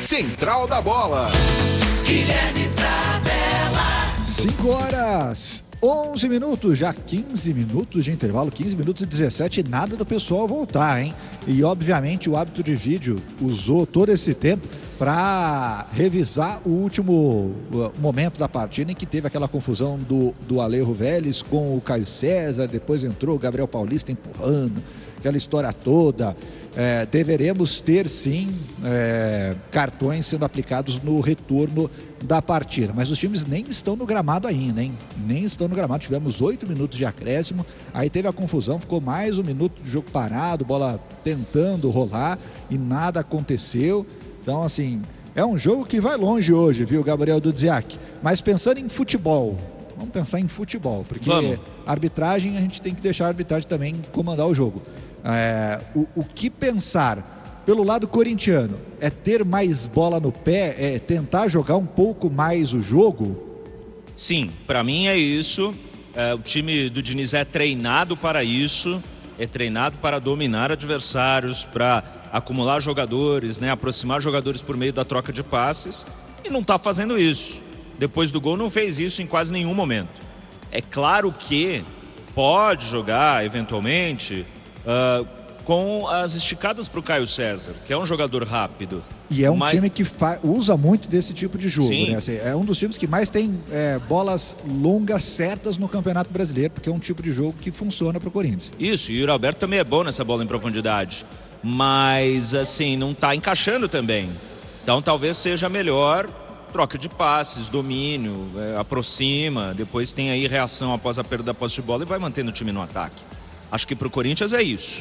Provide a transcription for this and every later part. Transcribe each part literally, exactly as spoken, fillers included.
Central da Bola. Guilherme Tabela. cinco horas, onze minutos, já quinze minutos de intervalo, quinze minutos e dezessete, nada do pessoal voltar, hein? E obviamente o hábito de vídeo usou todo esse tempo para revisar o último momento da partida em que teve aquela confusão do, do Alejo Vélez com o Caio César, depois entrou o Gabriel Paulista empurrando, aquela história toda. É, deveremos ter sim é, cartões sendo aplicados no retorno da partida, mas os times nem estão no gramado ainda, hein? Nem estão no gramado, tivemos oito minutos de acréscimo, aí teve a confusão, ficou mais um minuto de jogo parado, bola tentando rolar e nada aconteceu. Então assim, é um jogo que vai longe hoje, viu, Gabriel Dudziak? Mas pensando em futebol, vamos pensar em futebol, porque vamos. A arbitragem, a gente tem que deixar a arbitragem também comandar o jogo. É, o, o que pensar pelo lado corintiano é ter mais bola no pé, é tentar jogar um pouco mais o jogo? Sim, para mim é isso. É, o time do Diniz é treinado para isso, é treinado para dominar adversários, para acumular jogadores, né, aproximar jogadores por meio da troca de passes, e não está fazendo isso. Depois do gol não fez isso em quase nenhum momento. É claro que pode jogar eventualmente Uh, com as esticadas para o Caio César, que é um jogador rápido. E é um mas... time que fa... usa muito desse tipo de jogo, Sim. né? Assim, é um dos times que mais tem é, bolas longas certas no Campeonato Brasileiro, porque é um tipo de jogo que funciona para o Corinthians. Isso, e o Alberto também é bom nessa bola em profundidade, mas assim, não está encaixando também. Então talvez seja melhor troca de passes, domínio, é, aproxima, depois tem aí reação após a perda da posse de bola e vai mantendo o time no ataque. Acho que para o Corinthians é isso.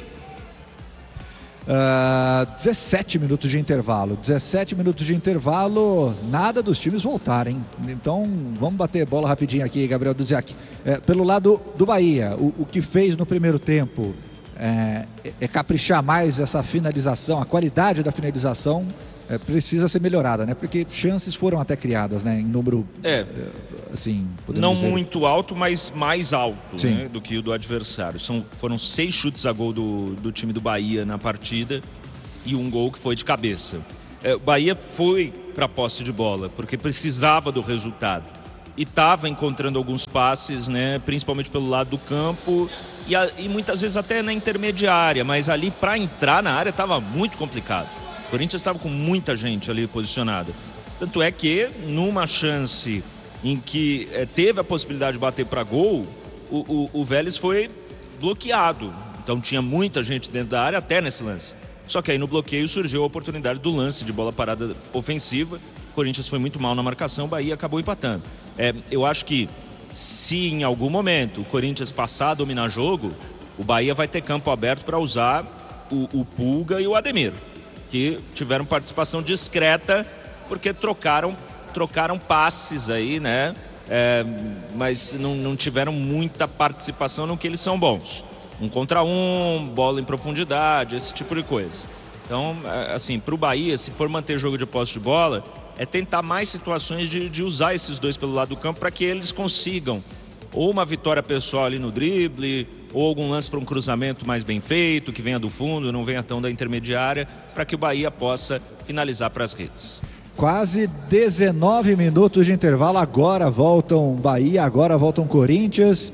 Uh, dezessete minutos de intervalo. dezessete minutos de intervalo, nada dos times voltarem. Então vamos bater bola rapidinho aqui, Gabriel Dudziak. É, pelo lado do Bahia, o, o que fez no primeiro tempo é, é caprichar mais essa finalização, a qualidade da finalização é, precisa ser melhorada, né? Porque chances foram até criadas, né? Em número. É. Assim, não dizer. Muito alto, mas mais alto, né, do que o do adversário. São, foram seis chutes a gol do, do time do Bahia na partida e um gol que foi de cabeça. É, o Bahia foi para a posse de bola porque precisava do resultado e estava encontrando alguns passes, né, principalmente pelo lado do campo e, a, e muitas vezes até na intermediária, mas ali para entrar na área estava muito complicado. O Corinthians estava com muita gente ali posicionada. Tanto é que numa chance em que é, teve a possibilidade de bater para gol, o, o, o Vélez foi bloqueado. Então tinha muita gente dentro da área até nesse lance. Só que aí no bloqueio surgiu a oportunidade do lance de bola parada ofensiva. O Corinthians foi muito mal na marcação, o Bahia acabou empatando. É, eu acho que se em algum momento o Corinthians passar a dominar jogo, o Bahia vai ter campo aberto para usar o, o Pulga e o Ademir, que tiveram participação discreta porque trocaram trocaram passes aí, né? É, mas não, não tiveram muita participação no que eles são bons. Um contra um, bola em profundidade, esse tipo de coisa. Então, assim, para o Bahia, se for manter jogo de posse de bola, é tentar mais situações de, de usar esses dois pelo lado do campo para que eles consigam ou uma vitória pessoal ali no drible, ou algum lance para um cruzamento mais bem feito, que venha do fundo, não venha tão da intermediária, para que o Bahia possa finalizar para as redes. Quase dezenove minutos de intervalo, agora voltam Bahia, agora voltam Corinthians.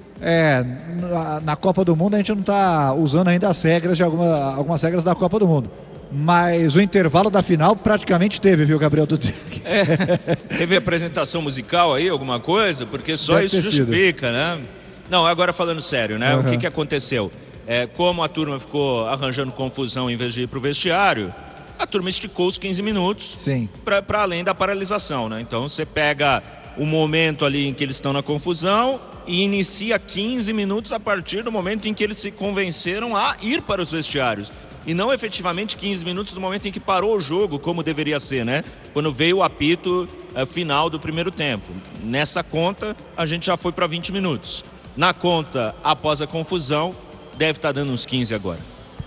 É, na, na Copa do Mundo a gente não está usando ainda as regras de alguma, algumas regras da Copa do Mundo. Mas o intervalo da final praticamente teve, viu, Gabriel Dudziak? É, teve apresentação musical aí, alguma coisa? Porque só Deve isso justifica, né? Não, agora falando sério, né? Uhum. O que, que aconteceu? É, como a turma ficou arranjando confusão em vez de ir para o vestiário, a turma esticou os quinze minutos para além da paralisação, né? Então você pega o momento ali em que eles estão na confusão e inicia quinze minutos a partir do momento em que eles se convenceram a ir para os vestiários. E não efetivamente quinze minutos do momento em que parou o jogo, como deveria ser, né? Quando veio o apito uh, final do primeiro tempo. Nessa conta, a gente já foi para vinte minutos. Na conta, após a confusão, deve estar dando uns quinze agora.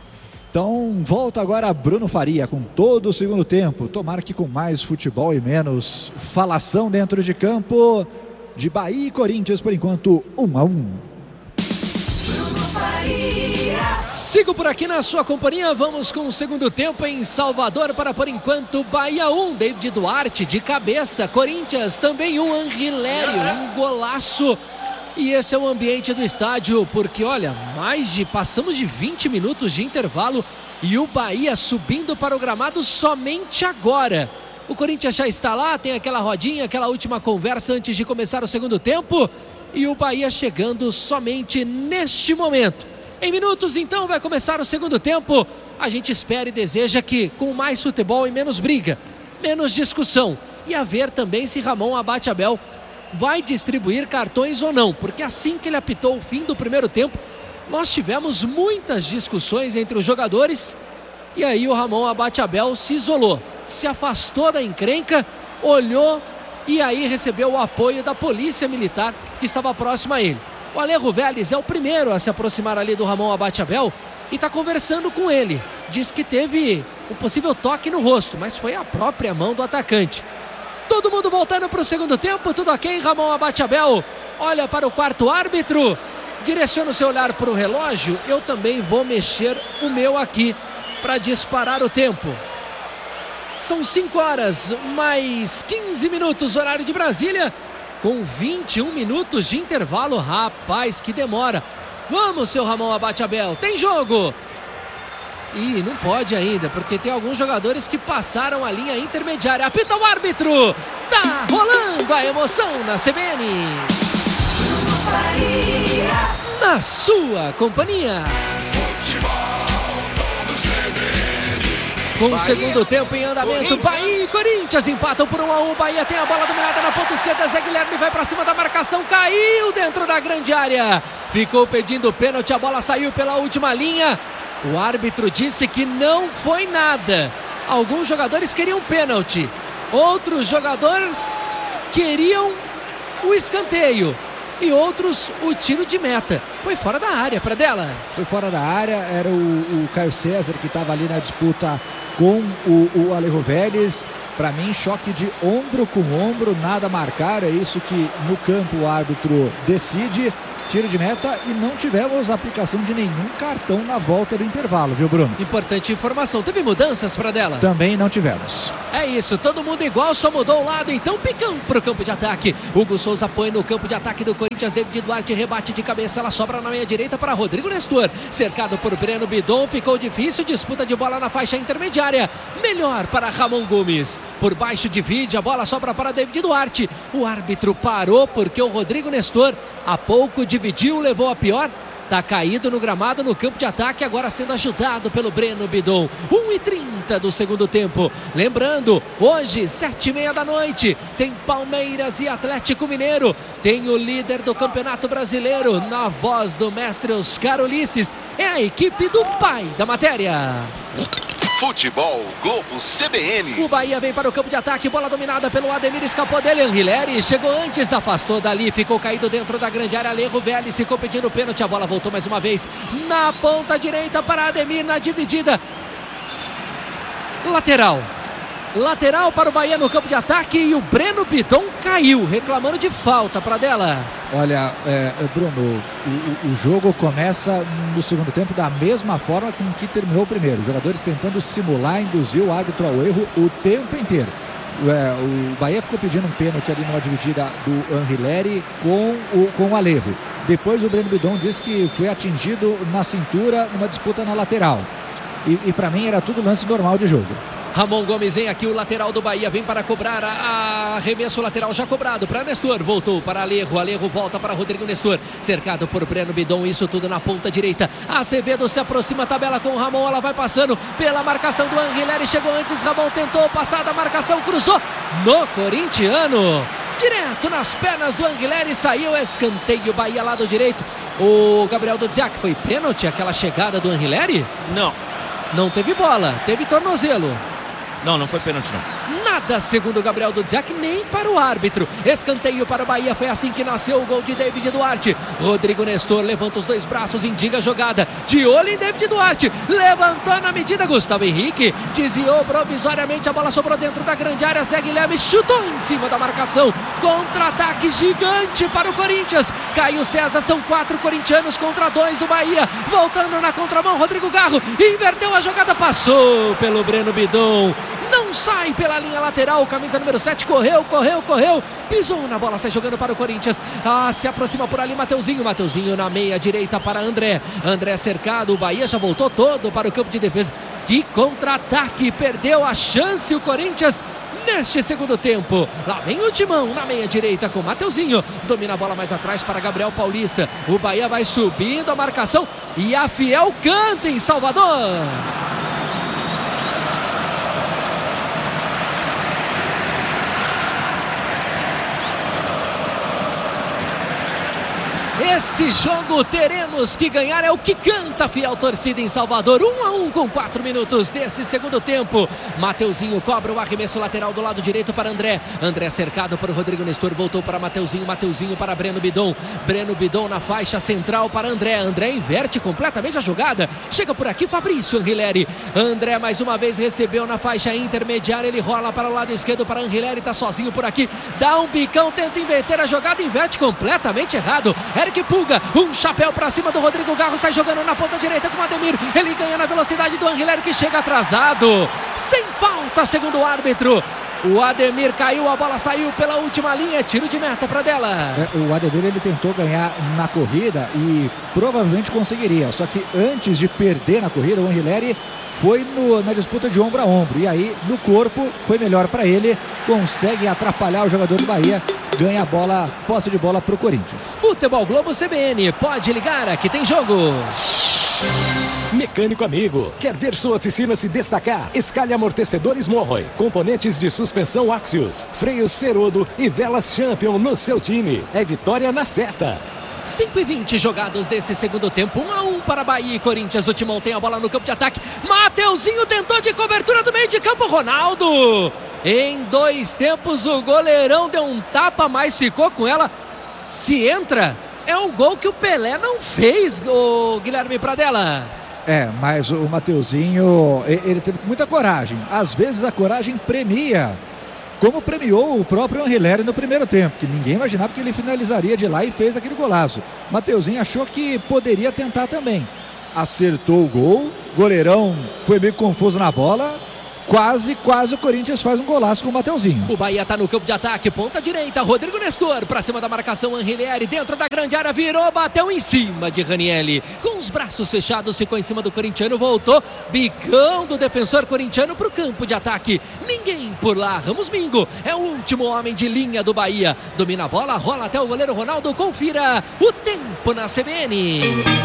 Então volta agora Bruno Faria com todo o segundo tempo. Tomara que com mais futebol e menos falação dentro de campo. De Bahia e Corinthians, por enquanto, um a um. Bruno Faria. Sigo por aqui na sua companhia, vamos com o segundo tempo em Salvador para, por enquanto, Bahia um, David Duarte de cabeça, Corinthians também um, Angilério, um golaço. E esse é o ambiente do estádio, porque olha, mais de, passamos de vinte minutos de intervalo e o Bahia subindo para o gramado somente agora. O Corinthians já está lá, tem aquela rodinha, aquela última conversa antes de começar o segundo tempo e o Bahia chegando somente neste momento. Em minutos, então, vai começar o segundo tempo. A gente espera e deseja que com mais futebol e menos briga, menos discussão. E a ver também se Ramon Abate Abel vai distribuir cartões ou não. Porque assim que ele apitou o fim do primeiro tempo, nós tivemos muitas discussões entre os jogadores. E aí o Ramon Abate Abel se isolou, se afastou da encrenca, olhou e aí recebeu o apoio da polícia militar que estava próxima a ele. O Alejo Vélez é o primeiro a se aproximar ali do Ramon Abate Abel e está conversando com ele. Diz que teve um possível toque no rosto, mas foi a própria mão do atacante. Todo mundo voltando para o segundo tempo, tudo ok? Ramon Abate Abel olha para o quarto árbitro, direciona o seu olhar para o relógio. Eu também vou mexer o meu aqui para disparar o tempo. São cinco horas mais quinze minutos, horário de Brasília. Com vinte e um minutos de intervalo, rapaz, que demora. Vamos, seu Ramon Abate Abel, tem jogo! Ih, não pode ainda, porque tem alguns jogadores que passaram a linha intermediária. Apita o árbitro! Tá rolando a emoção na C B N. Na sua companhia. Com o segundo tempo em andamento, Bahia e Corinthians empatam por um a um. Bahia tem a bola dominada na ponta esquerda. Zé Guilherme vai para cima da marcação, caiu dentro da grande área. Ficou pedindo pênalti, a bola saiu pela última linha. O árbitro disse que não foi nada. Alguns jogadores queriam pênalti, outros jogadores queriam o escanteio e outros o tiro de meta. Foi fora da área para dela. Foi fora da área, era o, o Caio César que estava ali na disputa com o, o Alejo Vélez. Para mim, choque de ombro com ombro, nada a marcar. É isso que no campo o árbitro decide. Tiro de meta e não tivemos aplicação de nenhum cartão na volta do intervalo, viu, Bruno? Importante informação. Teve mudanças para dela? Também não tivemos. É isso, todo mundo igual, só mudou o lado. Então, Picão pro campo de ataque. Hugo Souza põe no campo de ataque do Corinthians. David Duarte rebate de cabeça. Ela sobra na meia direita para Rodrigo Nestor. Cercado por Breno Bidon. Ficou difícil. Disputa de bola na faixa intermediária. Melhor para Ramon Gomes. Por baixo divide. A bola sobra para David Duarte. O árbitro parou porque o Rodrigo Nestor há pouco dividiu, levou a pior. Tá caído no gramado no campo de ataque, agora sendo ajudado pelo Breno Bidon. um e trinta do segundo tempo. Lembrando, hoje, sete e meia da noite, tem Palmeiras e Atlético Mineiro. Tem o líder do Campeonato Brasileiro, na voz do mestre Oscar Ulisses. É a equipe do pai da matéria. Futebol Globo C B N. O Bahia vem para o campo de ataque, bola dominada pelo Ademir, escapou dele, Angileri chegou antes, afastou dali, ficou caído dentro da grande área. Alejo Vélez ficou pedindo pênalti, a bola voltou mais uma vez na ponta direita para Ademir, na dividida lateral. Lateral para o Bahia no campo de ataque e o Breno Bidon caiu, reclamando de falta para dela. Olha, é, Bruno, o, o, o jogo começa no segundo tempo da mesma forma com que terminou o primeiro. Os jogadores tentando simular, induzir o árbitro ao erro o tempo inteiro. É, o Bahia ficou pedindo um pênalti ali numa dividida do Angileri com o, com o Alejo. Depois o Breno Bidon disse que foi atingido na cintura numa disputa na lateral. E, e para mim era tudo lance normal de jogo. Ramon Gomes vem aqui, o lateral do Bahia vem para cobrar a, a arremesso lateral já cobrado para Nestor, voltou para Alejo, Alejo volta para Rodrigo Nestor, cercado por Breno Bidon, isso tudo na ponta direita. Acevedo se aproxima, tabela com o Ramon, ela vai passando pela marcação do Angileri, chegou antes, Ramon tentou passar da marcação, cruzou no corintiano, direto nas pernas do Angileri, saiu escanteio, Bahia lado direito. O Gabriel Dudziak, foi pênalti aquela chegada do Angileri? Não. Não teve bola, teve tornozelo. Não, não foi pênalti não. nada, segundo Gabriel Dudziak, nem para o árbitro. Escanteio para o Bahia, foi assim que nasceu o gol de David Duarte. Rodrigo Nestor levanta os dois braços, indica a jogada, de olho em David Duarte, levantou na medida Gustavo Henrique, desviou provisoriamente, a bola sobrou dentro da grande área, Zé Guilherme chutou em cima da marcação, contra-ataque gigante para o Corinthians. Caio César, são quatro corintianos contra dois do Bahia, voltando na contramão, Rodrigo Garro inverteu a jogada, passou pelo Breno Bidon, não sai pela linha lateral, camisa número sete, correu, correu, correu, pisou na bola, sai jogando para o Corinthians. Ah, se aproxima por ali Mateuzinho, Mateuzinho na meia direita para André, André cercado, o Bahia já voltou todo para o campo de defesa. Que contra-ataque, perdeu a chance o Corinthians neste segundo tempo. Lá vem o Timão na meia direita com Mateuzinho, domina a bola mais atrás para Gabriel Paulista. O Bahia vai subindo a marcação e a Fiel canta em Salvador. Esse jogo teremos que ganhar, é o que canta a Fiel torcida em Salvador. Um a um com quatro minutos desse segundo tempo. Mateuzinho cobra o arremesso lateral do lado direito para André. André cercado por Rodrigo Nestor, voltou para Mateuzinho. Mateuzinho para Breno Bidon. Breno Bidon na faixa central para André. André inverte completamente a jogada. Chega por aqui Fabrício Anrileri. André mais uma vez recebeu na faixa intermediária. Ele rola para o lado esquerdo para Anrileri. Está sozinho por aqui. Dá um bicão, tenta inverter a jogada. Inverte completamente errado. Eric Pulga, um chapéu para cima do Rodrigo Garro, sai jogando na ponta direita com o Ademir, ele ganha na velocidade do Anrileri que chega atrasado, sem falta segundo o árbitro. O Ademir caiu, a bola saiu pela última linha, tiro de meta para dela. É, o Ademir ele tentou ganhar na corrida e provavelmente conseguiria, só que antes de perder na corrida o Anrileri foi no, na disputa de ombro a ombro, e aí no corpo foi melhor para ele, consegue atrapalhar o jogador do Bahia, ganha a bola, posse de bola para o Corinthians. Futebol Globo C B N, pode ligar, aqui tem jogo. Mecânico amigo, quer ver sua oficina se destacar? Escalhe amortecedores Morroy, componentes de suspensão Axios, freios Ferodo e velas Champion no seu time. É vitória na certa. cinco e vinte jogados desse segundo tempo, um a um para Bahia e Corinthians. O Timão tem a bola no campo de ataque, Mateuzinho tentou de cobertura do meio de campo, Ronaldo em dois tempos o goleirão deu um tapa, mas ficou com ela. Se entra, é um gol que o Pelé não fez, o Guilherme Pradella. É, mas o Mateuzinho, ele teve muita coragem, às vezes a coragem premia, como premiou o próprio Anrileri no primeiro tempo, que ninguém imaginava que ele finalizaria de lá e fez aquele golaço. Mateuzinho achou que poderia tentar também, acertou o gol, goleirão foi meio confuso na bola, quase, quase o Corinthians faz um golaço com o Mateuzinho. O Bahia tá no campo de ataque, ponta direita, Rodrigo Nestor, pra cima da marcação, Anrileri, dentro da grande área, virou, bateu em cima de Ranieri, com os braços fechados, ficou em cima do corintiano, voltou, bicão do defensor corintiano pro campo de ataque, ninguém por lá, Ramos Mingo, é o último homem de linha do Bahia, domina a bola, rola até o goleiro Ronaldo, confira o tempo na C B N.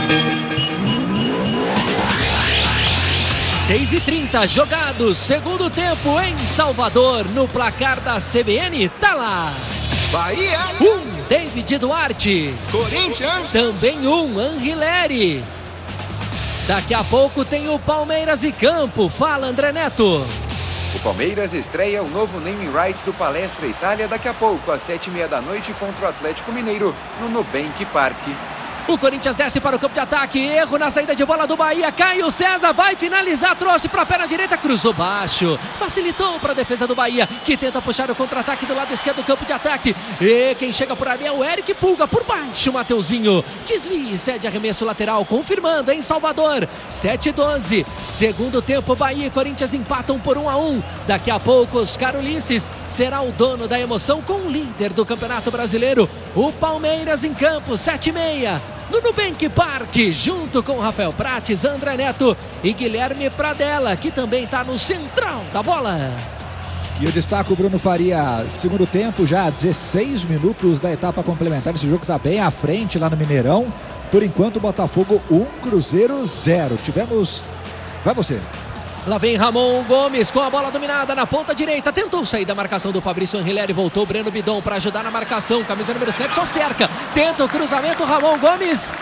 seis e trinta jogados, segundo tempo em Salvador, no placar da C B N, tá lá. Bahia. Um, David Duarte. Corinthians. Também um, Anrileri. Daqui a pouco tem o Palmeiras em campo. Fala, André Neto. O Palmeiras estreia o novo naming rights do Palestra Itália daqui a pouco, às sete e meia da noite, contra o Atlético Mineiro, no Nubank Park. O Corinthians desce para o campo de ataque, erro na saída de bola do Bahia, Caio César vai finalizar, trouxe para a perna direita, cruzou baixo, facilitou para a defesa do Bahia, que tenta puxar o contra-ataque do lado esquerdo do campo de ataque, e quem chega por ali é o Eric Pulga, por baixo, Mateuzinho, desvia e cede arremesso lateral, confirmando em Salvador, sete e doze, segundo tempo, Bahia e Corinthians empatam por um a um, daqui a pouco Oscar Ulisses será o dono da emoção com o líder do Campeonato Brasileiro, o Palmeiras em campo, sete e meia, no Nubank Park, junto com Rafael Prates, André Neto e Guilherme Pradella, que também está no central da bola. E eu destaco o Bruno Faria, segundo tempo, já dezesseis minutos da etapa complementar. Esse jogo está bem à frente lá no Mineirão. Por enquanto, Botafogo um, Cruzeiro zero. Tivemos... Vai você. Lá vem Ramon Gomes com a bola dominada na ponta direita, tentou sair da marcação do Fabrício Anrileri, voltou Breno Bidon para ajudar na marcação, camisa número sete, só cerca, tenta o cruzamento, Ramon Gomes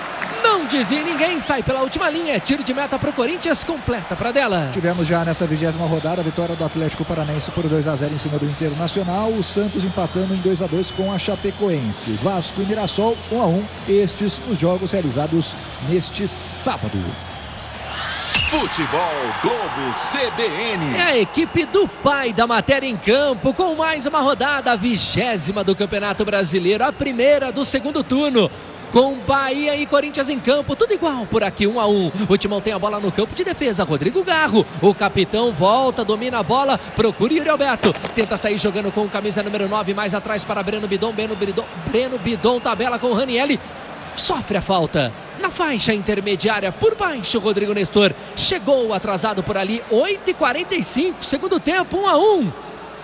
não dizia ninguém, sai pela última linha, tiro de meta para o Corinthians, completa para dela. Tivemos já nessa vigésima rodada a vitória do Atlético Paranaense por dois a zero em cima do Internacional, o Santos empatando em dois a dois com a Chapecoense, Vasco e Mirassol um a um, estes os jogos realizados neste sábado. Futebol Globo C B N. É a equipe do pai da matéria em campo com mais uma rodada, a vigésima do Campeonato Brasileiro, a primeira do segundo turno. Com Bahia e Corinthians em campo, tudo igual por aqui, um a um. O Timão tem a bola no campo de defesa, Rodrigo Garro. O capitão volta, domina a bola, procura Yuri Alberto. Tenta sair jogando com camisa número nove, mais atrás para Breno Bidon. Breno Bidon, Breno Bidon tabela com o Ranielli. Sofre a falta. Na faixa intermediária, por baixo, Rodrigo Nestor. Chegou atrasado por ali, oito e quarenta e cinco, segundo tempo, um a um.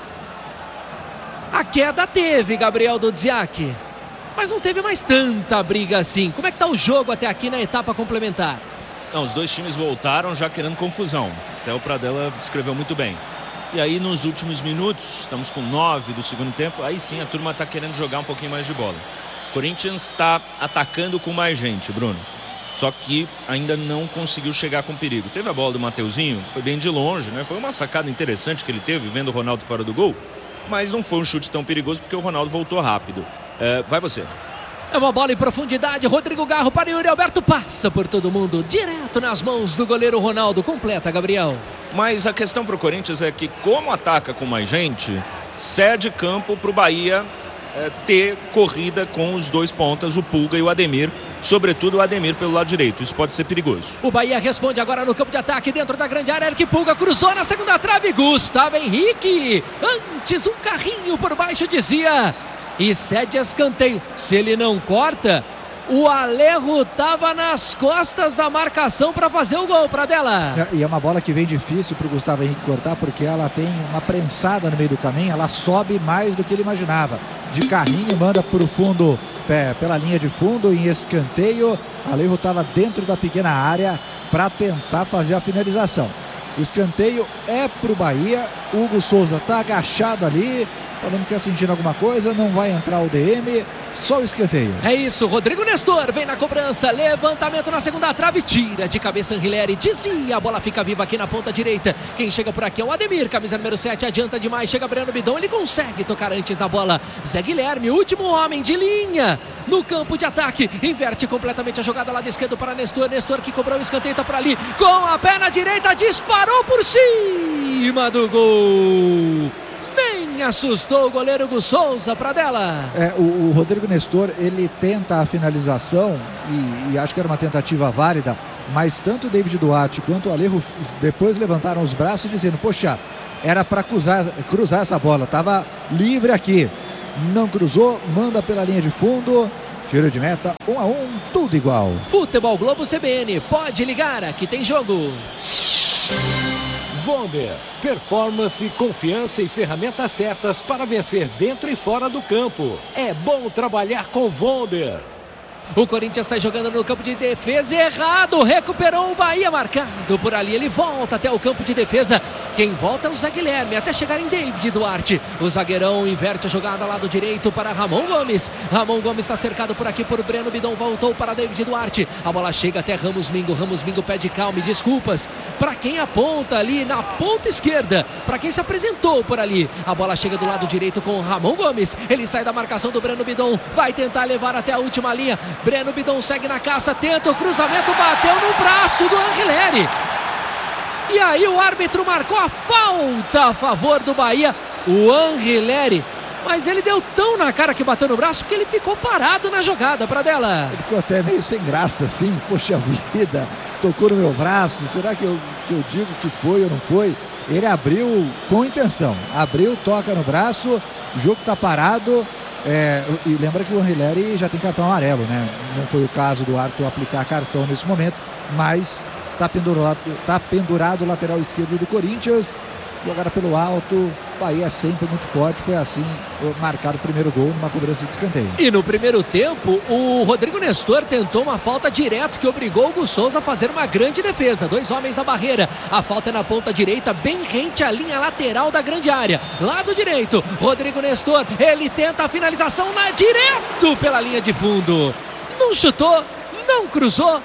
A queda teve, Gabriel Dudziak. Mas não teve mais tanta briga assim. Como é que tá o jogo até aqui na etapa complementar? Não, os dois times voltaram já querendo confusão. Até o Pradella escreveu muito bem. E aí nos últimos minutos, estamos com nove do segundo tempo, aí sim a turma está querendo jogar um pouquinho mais de bola. O Corinthians está atacando com mais gente, Bruno. Só que ainda não conseguiu chegar com perigo. Teve a bola do Mateuzinho, foi bem de longe, né? Foi uma sacada interessante que ele teve, vendo o Ronaldo fora do gol. Mas não foi um chute tão perigoso porque o Ronaldo voltou rápido. É, vai você. É uma bola em profundidade, Rodrigo Garro para Yuri Alberto, passa por todo mundo, direto nas mãos do goleiro Ronaldo, completa, Gabriel. Mas a questão para o Corinthians é que, como ataca com mais gente, cede campo para o Bahia é, ter corrida com os dois pontas, o Pulga e o Ademir, sobretudo o Ademir pelo lado direito, isso pode ser perigoso. O Bahia responde agora no campo de ataque, dentro da grande área, Eric Pulga cruzou na segunda trave, Gustavo Henrique, antes um carrinho por baixo, dizia... E cede escanteio. Se ele não corta, o Alejo estava nas costas da marcação para fazer o gol, Pradella. E é uma bola que vem difícil para o Gustavo Henrique cortar, porque ela tem uma prensada no meio do caminho, ela sobe mais do que ele imaginava. De carrinho, manda para o fundo, é, pela linha de fundo, em escanteio. Alejo estava dentro da pequena área para tentar fazer a finalização. O escanteio é para o Bahia. Hugo Souza está agachado ali, falando que está sentindo alguma coisa, não vai entrar o D M, só o escanteio. É isso, Rodrigo Nestor vem na cobrança, levantamento na segunda trave, tira de cabeça Anrileri, dizia, a bola fica viva aqui na ponta direita. Quem chega por aqui é o Ademir, camisa número sete, adianta demais, chega Breno Bidon, ele consegue tocar antes da bola. Zé Guilherme, último homem de linha no campo de ataque, inverte completamente a jogada lá da esquerda para Nestor, Nestor que cobrou o escanteio, tá por ali, com a perna direita, disparou por cima do gol. Nem assustou o goleiro Hugo Souza, Pradella. É, o, o Rodrigo Nestor, ele tenta a finalização e, e acho que era uma tentativa válida, mas tanto o David Duarte quanto o Alejo depois levantaram os braços dizendo, poxa, era para cruzar, cruzar essa bola, estava livre aqui. Não cruzou, manda pela linha de fundo, tiro de meta, um a um, tudo igual. Futebol Globo C B N, pode ligar, aqui tem jogo. Vonder, performance, confiança e ferramentas certas para vencer dentro e fora do campo. É bom trabalhar com Vonder. O Corinthians sai jogando no campo de defesa, errado, recuperou o Bahia, marcado por ali, ele volta até o campo de defesa, quem volta é o Zé Guilherme, até chegar em David Duarte, o zagueirão inverte a jogada lado direito para Ramon Gomes, Ramon Gomes está cercado por aqui por Breno Bidon, voltou para David Duarte, a bola chega até Ramos Mingo, Ramos Mingo pede calma e desculpas, para quem aponta ali na ponta esquerda, para quem se apresentou por ali, a bola chega do lado direito com o Ramon Gomes, ele sai da marcação do Breno Bidon, vai tentar levar até a última linha, Breno Bidon segue na caça, tenta o cruzamento, bateu no braço do Anrileri. E aí o árbitro marcou a falta a favor do Bahia, o Anrileri. Mas ele deu tão na cara que bateu no braço que ele ficou parado na jogada, Pradella. Ele ficou até meio sem graça assim, poxa vida, tocou no meu braço, será que eu, que eu digo que foi ou não foi? Ele abriu com intenção, abriu, toca no braço, o jogo tá parado. É, e lembra que o Anrileri já tem cartão amarelo, né? Não foi o caso do árbitro aplicar cartão nesse momento, mas tá pendurado, tá pendurado o lateral esquerdo do Corinthians, jogada pelo alto, Bahia é sempre muito forte, foi assim marcado o primeiro gol numa cobrança de escanteio. E no primeiro tempo, o Rodrigo Nestor tentou uma falta direto que obrigou o Hugo Souza a fazer uma grande defesa, dois homens na barreira, a falta é na ponta direita, bem rente à linha lateral da grande área, lado direito, Rodrigo Nestor, ele tenta a finalização na direto pela linha de fundo, não chutou, não cruzou.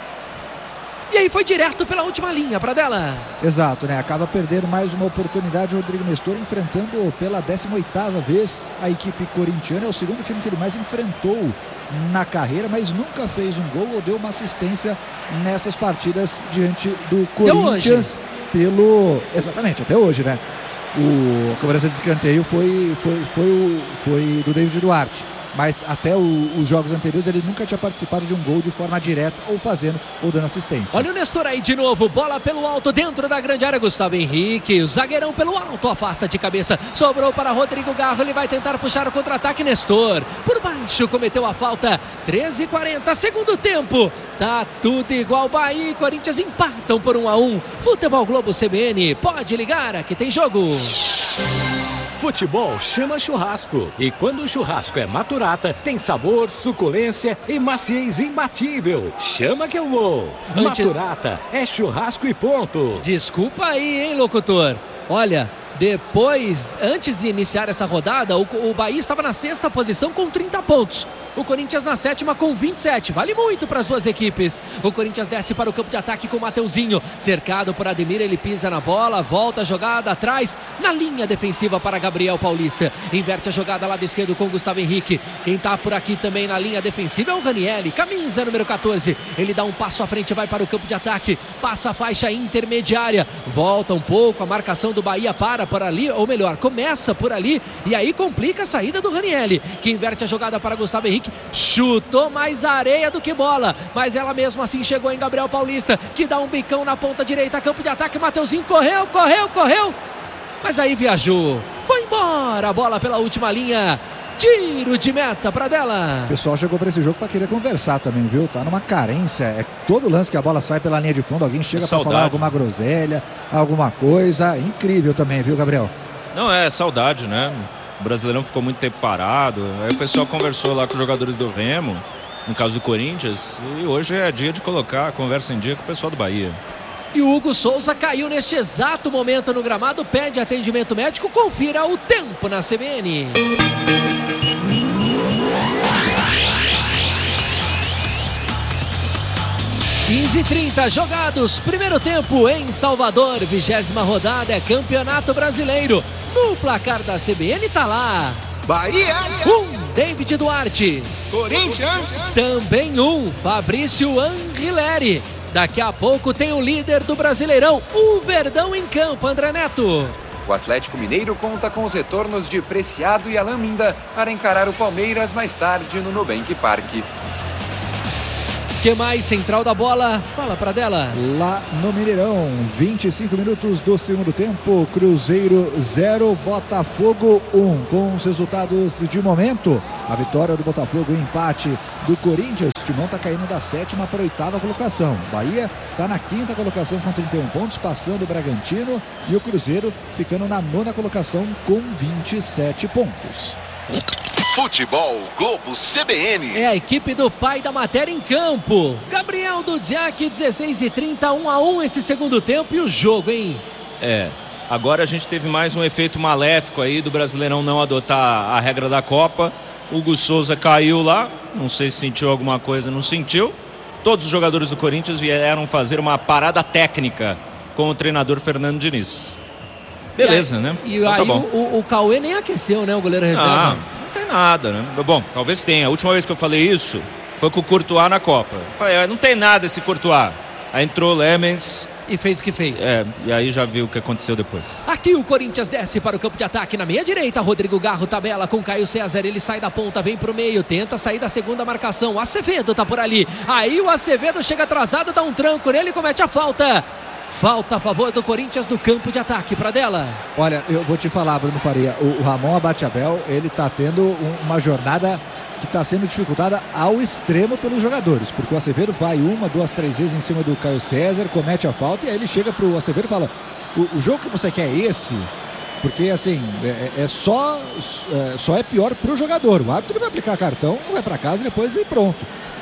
E aí foi direto pela última linha, Pradella. Exato, né? Acaba perdendo mais uma oportunidade. O Rodrigo Nestor enfrentando pela décima oitava vez a equipe corintiana. É o segundo time que ele mais enfrentou na carreira, mas nunca fez um gol ou deu uma assistência nessas partidas diante do Corinthians. Pelo... Exatamente, até hoje, né? O... A cobrança de escanteio foi, foi, foi, o... foi do David Duarte. Mas até o, os jogos anteriores ele nunca tinha participado de um gol de forma direta ou fazendo ou dando assistência. Olha o Nestor aí de novo, bola pelo alto dentro da grande área, Gustavo Henrique, o zagueirão pelo alto, afasta de cabeça, sobrou para Rodrigo Garro, ele vai tentar puxar o contra-ataque, Nestor, por baixo, cometeu a falta, treze e quarenta, segundo tempo, tá tudo igual, Bahia e Corinthians empatam por um a um, Futebol Globo C B N, pode ligar, aqui tem jogo. Futebol chama churrasco. E quando o churrasco é Maturata, tem sabor, suculência e maciez imbatível. Chama que eu vou. Antes... Maturata é churrasco e ponto. Desculpa aí, hein, locutor. Olha, depois, antes de iniciar essa rodada, o, o Bahia estava na sexta posição com trinta pontos. O Corinthians na sétima com vinte e sete. Vale muito para as duas equipes. O Corinthians desce para o campo de ataque com o Mateuzinho. Cercado por Ademir, ele pisa na bola, volta a jogada atrás, na linha defensiva para Gabriel Paulista. Inverte a jogada lado esquerdo com Gustavo Henrique. Quem está por aqui também na linha defensiva é o Ranieri, camisa número quatorze. Ele dá um passo à frente, vai para o campo de ataque, passa a faixa intermediária, volta um pouco, a marcação do Bahia para por ali, ou melhor, começa por ali, e aí complica a saída do Ranieri, que inverte a jogada para Gustavo Henrique. Chutou mais areia do que bola, mas ela mesmo assim chegou em Gabriel Paulista, que dá um bicão na ponta direita, campo de ataque, Mateuzinho correu, correu, correu, mas aí viajou, foi embora, a bola pela última linha, tiro de meta, Pradella. O pessoal chegou para esse jogo para querer conversar também, viu? Tá numa carência, é todo lance que a bola sai pela linha de fundo, alguém chega para falar alguma groselha, alguma coisa, incrível também, viu, Gabriel? Não, é saudade, né? O Brasileirão ficou muito tempo parado. Aí o pessoal conversou lá com os jogadores do Remo, no caso do Corinthians, e hoje é dia de colocar a conversa em dia com o pessoal do Bahia. E o Hugo Souza caiu neste exato momento no gramado, pede atendimento médico, confira o tempo na C B N. quinze e trinta jogados, primeiro tempo em Salvador, vigésima rodada, é Campeonato Brasileiro. No placar da C B N tá lá. Bahia. Um, David Duarte. Corinthians. Também um, Fabrício Anrileri. Daqui a pouco tem o líder do Brasileirão, o Verdão em campo, André Neto. O Atlético Mineiro conta com os retornos de Preciado e Alan Minda para encarar o Palmeiras mais tarde no Nubank Parque. Que mais? Central da bola, fala Pradella. Lá no Mineirão, vinte e cinco minutos do segundo tempo, Cruzeiro zero, Botafogo um. Com os resultados de momento, a vitória do Botafogo e o empate do Corinthians, o Timão está caindo da sétima para a oitava colocação. Bahia está na quinta colocação com trinta e um pontos, passando o Bragantino, e o Cruzeiro ficando na nona colocação com vinte e sete pontos. Futebol Globo C B N. É a equipe do pai da matéria em campo. Gabriel Dudziak, dezesseis e trinta, um a um esse segundo tempo e o jogo, hein? É, agora a gente teve mais um efeito maléfico aí do Brasileirão não adotar a regra da Copa. Hugo Souza caiu lá, não sei se sentiu alguma coisa, não sentiu. Todos os jogadores do Corinthians vieram fazer uma parada técnica com o treinador Fernando Diniz. Beleza, e aí, né? E então, aí tá bom. o, o Cauê nem aqueceu, né? O goleiro reserva. Ah, não tem nada, né? Bom, talvez tenha. A última vez que eu falei isso foi com o Courtois na Copa. Eu falei, não tem nada esse Courtois. Aí entrou o Lemens. E fez o que fez. É, e aí já viu o que aconteceu depois. Aqui o Corinthians desce para o campo de ataque na meia direita. Rodrigo Garro tabela com Caio César. Ele sai da ponta, vem pro meio, tenta sair da segunda marcação. O Acevedo tá por ali. Aí o Acevedo chega atrasado, dá um tranco nele e comete a falta. Falta a favor do Corinthians no campo de ataque, Pradella. Olha, eu vou te falar, Bruno Faria, o, o Ramon Abateabel, ele tá tendo um, uma jornada que está sendo dificultada ao extremo pelos jogadores, porque o Acevedo vai uma, duas, três vezes em cima do Caio César, comete a falta e aí ele chega pro Acevedo e fala, o, o jogo que você quer é esse? Porque assim, é, é só, é, só é pior pro jogador, o árbitro vai aplicar cartão, vai para casa e depois e pronto.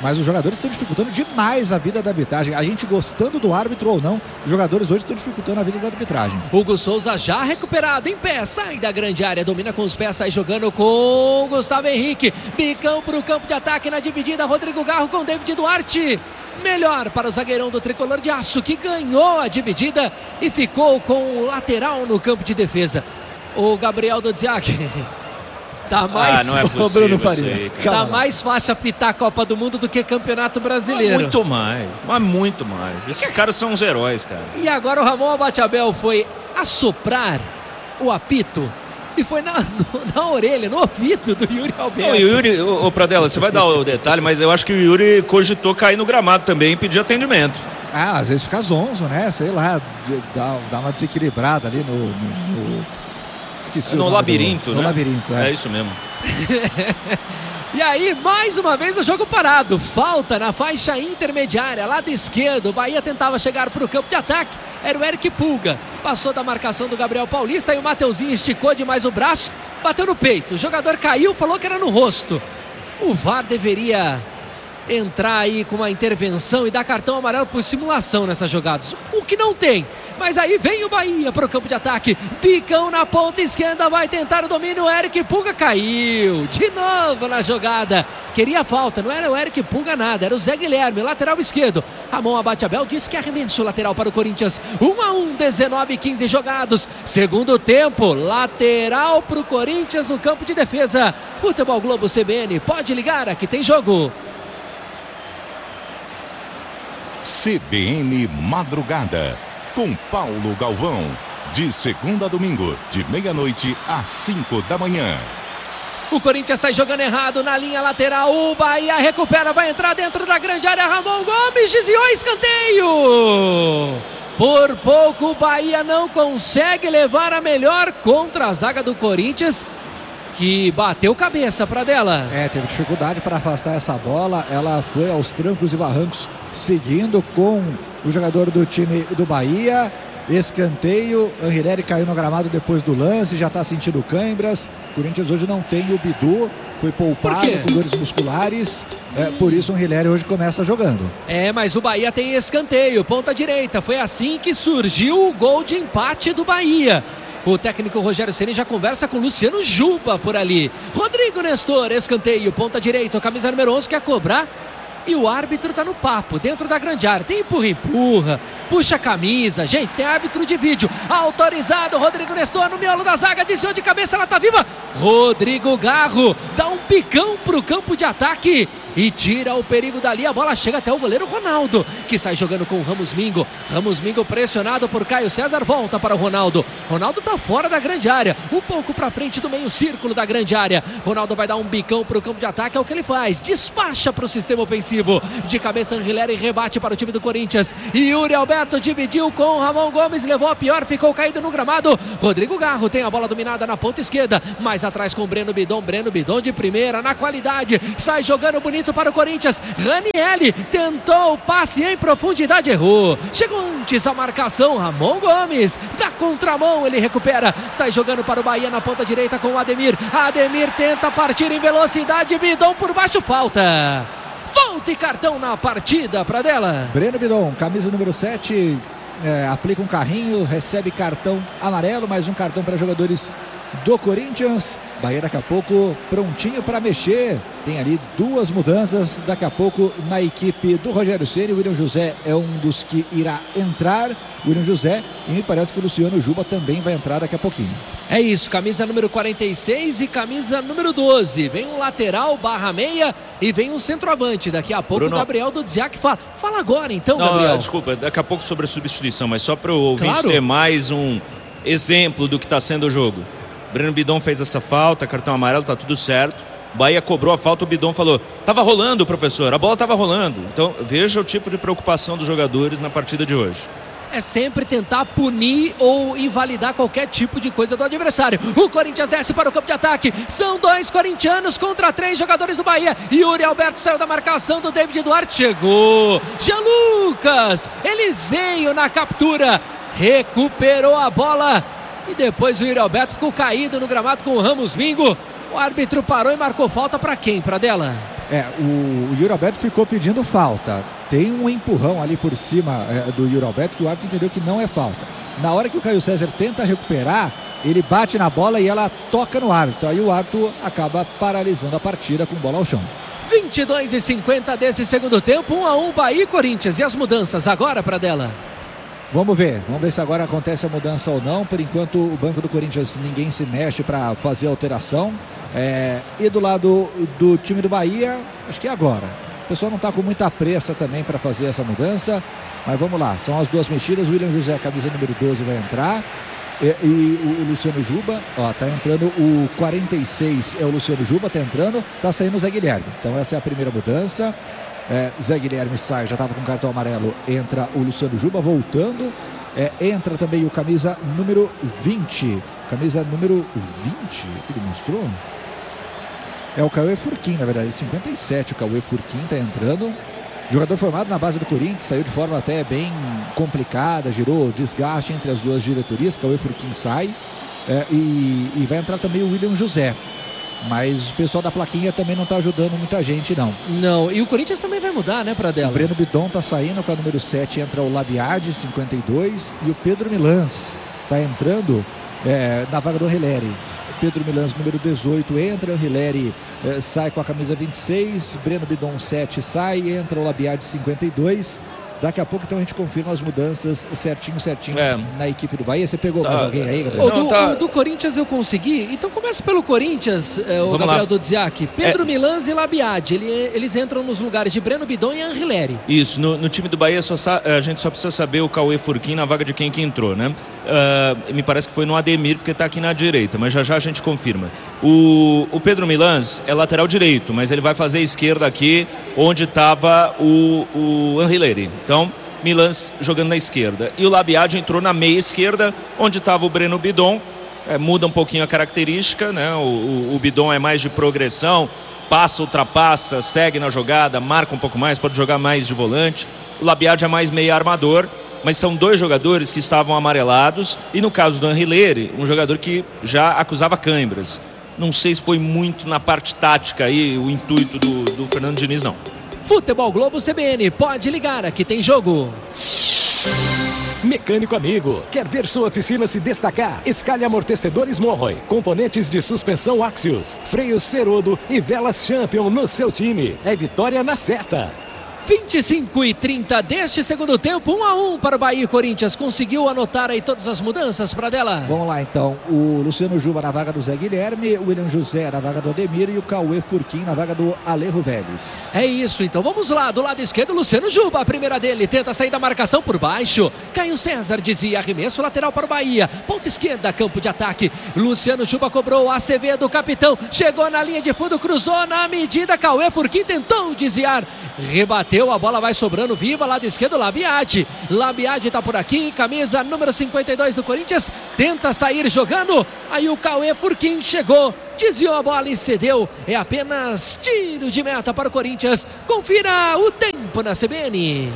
mas os jogadores estão dificultando demais a vida da arbitragem. A gente gostando do árbitro ou não, os jogadores hoje estão dificultando a vida da arbitragem. Hugo Souza já recuperado em pé, sai da grande área, domina com os pés, sai jogando com Gustavo Henrique, bicão para o campo de ataque na dividida, Rodrigo Garro com David Duarte. Melhor para o zagueirão do Tricolor de Aço, que ganhou a dividida e ficou com o lateral no campo de defesa. O Gabriel Dodziak. Tá mais, ah, não é possível, Bruno Faria. Sei, tá mais fácil apitar a Copa do Mundo do que Campeonato Brasileiro. Mas muito mais, mas muito mais. Esses caras são os heróis, cara. E agora o Ramon Abateabel foi assoprar o apito e foi na, na orelha, no ouvido do Yuri Alberto. Não, o Yuri, ô, ô Pradella, você vai dar o detalhe, mas eu acho que o Yuri cogitou cair no gramado também e pedir atendimento. Ah, às vezes fica zonzo, né? Sei lá, dá, dá uma desequilibrada ali no... no, no... Esqueci no labirinto, do, né? No labirinto, é. É isso mesmo. E aí, mais uma vez o jogo parado. Falta na faixa intermediária, lado esquerdo. O Bahia tentava chegar para o campo de ataque. Era o Eric Pulga. Passou da marcação do Gabriel Paulista e o Mateuzinho esticou demais o braço, bateu no peito. O jogador caiu, falou que era no rosto. O V A R deveria entrar aí com uma intervenção e dar cartão amarelo por simulação nessas jogadas. O que não tem. Mas aí vem o Bahia para o campo de ataque. Bicão na ponta esquerda, vai tentar o domínio. O Eric Pulga caiu de novo na jogada. Queria falta, não era o Eric Pulga nada, era o Zé Guilherme, lateral esquerdo. Ramon Abateabel disse que arremesso lateral para o Corinthians. um a um, dezenove e quinze jogados. Segundo tempo, lateral para o Corinthians no campo de defesa. Futebol Globo C B N, pode ligar, aqui tem jogo. C B N Madrugada, com Paulo Galvão, de segunda a domingo, de meia-noite às cinco da manhã. O Corinthians sai jogando errado na linha lateral, o Bahia recupera, vai entrar dentro da grande área, Ramon Gomes desviou, escanteio! Por pouco o Bahia não consegue levar a melhor contra a zaga do Corinthians, que bateu cabeça para dela. É, teve dificuldade para afastar essa bola, ela foi aos trancos e barrancos, seguindo com o jogador do time do Bahia. Escanteio, Anrileri caiu no gramado depois do lance, já está sentindo câimbras. O Corinthians hoje não tem o Bidu, foi poupado com dores musculares, é, por isso o Anrileri hoje começa jogando. É, mas o Bahia tem escanteio, ponta direita, foi assim que surgiu o gol de empate do Bahia. O técnico Rogério Ceni já conversa com Luciano Juba por ali. Rodrigo Nestor, escanteio, ponta direita, camisa número onze quer cobrar. E o árbitro tá no papo, dentro da grande área. Tem empurra, empurra, puxa a camisa. Gente, tem árbitro de vídeo. Autorizado, Rodrigo Nestor no miolo da zaga. Desceu de cabeça, ela tá viva. Rodrigo Garro dá um picão pro campo de ataque e tira o perigo dali. A bola chega até o goleiro Ronaldo, que sai jogando com o Ramos Mingo. Ramos Mingo pressionado por Caio César, volta para o Ronaldo. Ronaldo tá fora da grande área, um pouco pra frente do meio círculo da grande área. Ronaldo vai dar um bicão pro campo de ataque, é o que ele faz. Despacha pro sistema ofensivo. De cabeça, Anrileri rebate para o time do Corinthians. E Yuri Alberto dividiu com o Ramon Gomes, levou a pior, ficou caído no gramado. Rodrigo Garro tem a bola dominada na ponta esquerda, mais atrás com Breno Bidon. Breno Bidon de primeira, na qualidade, sai jogando bonito para o Corinthians. Ranieri tentou o passe em profundidade, errou. Chegou antes a marcação, Ramon Gomes da contramão, ele recupera, sai jogando para o Bahia na ponta direita com o Ademir. Ademir tenta partir em velocidade, Bidon por baixo, falta. Falta e cartão na partida para dela. Breno Bidon, camisa número sete, é, aplica um carrinho, recebe cartão amarelo, mais um cartão para jogadores do Corinthians. Bahia daqui a pouco prontinho para mexer. Tem ali duas mudanças daqui a pouco na equipe do Rogério Ceni. O William José é um dos que irá entrar. O William José, e me parece que o Luciano Juba também vai entrar daqui a pouquinho. É isso, camisa número quarenta e seis e camisa número doze. Vem um lateral barra meia e vem um centroavante. Daqui a pouco o Gabriel Dodziak fala. Fala agora então, Não, Gabriel. Desculpa, daqui a pouco sobre a substituição, mas só para o ouvinte Claro. ter mais um exemplo do que está sendo o jogo. Breno Bidon fez essa falta, cartão amarelo, tá tudo certo. Bahia cobrou a falta, o Bidon falou, tava rolando, professor, a bola tava rolando. Então veja o tipo de preocupação dos jogadores na partida de hoje. É sempre tentar punir ou invalidar qualquer tipo de coisa do adversário. O Corinthians desce para o campo de ataque. São dois corintianos contra três jogadores do Bahia. Yuri Alberto saiu da marcação do David Duarte. Chegou Jean Lucas. Ele veio na captura. Recuperou a bola. E depois o Yuri Alberto ficou caído no gramado com o Ramos Mingo. O árbitro parou e marcou falta para quem? Para dela? É, o, o Yuri Alberto ficou pedindo falta. Tem um empurrão ali por cima é, do Yuri Alberto que o árbitro entendeu que não é falta. Na hora que o Caio César tenta recuperar, ele bate na bola e ela toca no árbitro. Aí o árbitro acaba paralisando a partida com bola ao chão. vinte e dois e cinquenta desse segundo tempo, um a um Bahia e Corinthians. E as mudanças agora, Pradella? Vamos ver, vamos ver se agora acontece a mudança ou não. Por enquanto o banco do Corinthians ninguém se mexe para fazer a alteração. É, e do lado do time do Bahia, acho que é agora. O pessoal não está com muita pressa também para fazer essa mudança. Mas vamos lá, são as duas mexidas. O William José, camisa número doze, vai entrar. E, e o, o Luciano Juba, ó, tá entrando o quarenta e seis, é o Luciano Juba, tá entrando, tá saindo o Zé Guilherme. Então essa é a primeira mudança. É, Zé Guilherme sai, já estava com cartão amarelo, entra o Luciano Juba voltando, é, entra também o camisa número vinte, camisa número vinte, que ele mostrou? É o Cauê Furquim, na verdade, cinquenta e sete, o Cauê Furquim está entrando, jogador formado na base do Corinthians, saiu de forma até bem complicada, gerou desgaste entre as duas diretorias. Cauê Furquim sai, é, e, e vai entrar também o William José. Mas o pessoal da plaquinha também não está ajudando muita gente, não. Não, e o Corinthians também vai mudar, né, Pradella? O Breno Bidon está saindo com a número sete, entra o Labiade, cinquenta e dois, e o Pedro Milans está entrando é, na vaga do Anrileri. Pedro Milans, número dezoito, entra, Anrileri é, sai com a camisa vinte e seis, Breno Bidon sete sai, entra o Labiade, cinquenta e dois. Daqui a pouco então a gente confirma as mudanças certinho, certinho é. na equipe do Bahia. Você pegou tá. mais alguém aí, Gabriel? O do, tá. o do Corinthians eu consegui. Então começa pelo Corinthians, é, o Vamos Gabriel lá. Dudziak. Pedro é. Milans e Labiade. Ele, eles entram nos lugares de Breno Bidon e Anrileri. Isso, no, no time do Bahia só, a gente só precisa saber o Cauê Furquim na vaga de quem que entrou, né? Uh, me parece que foi no Ademir, porque está aqui na direita, mas já já a gente confirma. O, o Pedro Milans é lateral direito, mas ele vai fazer a esquerda aqui, onde estava o, o Anrileri. Então, Milans jogando na esquerda. E o Labiade entrou na meia esquerda, onde estava o Breno Bidon. É, muda um pouquinho a característica, né? O, o, o Bidon é mais de progressão, passa, ultrapassa, segue na jogada, marca um pouco mais, pode jogar mais de volante. O Labiade é mais meia armador, mas são dois jogadores que estavam amarelados. E no caso do Anrileri, um jogador que já acusava câimbras. Não sei se foi muito na parte tática aí o intuito do, do Fernando Diniz, não. Futebol Globo C B N, pode ligar, aqui tem jogo. Mecânico amigo, quer ver sua oficina se destacar? Escalhe amortecedores Morroy, componentes de suspensão Axios, freios Ferodo e velas Champion no seu time. É vitória na certa. vinte e cinco e trinta deste segundo tempo, um a um para o Bahia e Corinthians. Conseguiu anotar aí todas as mudanças, Pradella? Vamos lá então, o Luciano Juba na vaga do Zé Guilherme, o William José na vaga do Ademir e o Cauê Furquim na vaga do Alejo Vélez. É isso, então vamos lá, do lado esquerdo, Luciano Juba, a primeira dele, tenta sair da marcação por baixo. Caio César dizia, arremesso lateral para o Bahia, ponta esquerda, campo de ataque. Luciano Juba cobrou, Acevedo, capitão, chegou na linha de fundo, cruzou na medida, Cauê Furquim tentou desviar, rebateu. A bola vai sobrando viva, lado esquerdo, Labiade. Labiade tá por aqui, camisa número cinquenta e dois do Corinthians, tenta sair jogando, aí o Cauê Furquim chegou, desviou a bola e cedeu. É apenas tiro de meta para o Corinthians. Confira o tempo na C B N.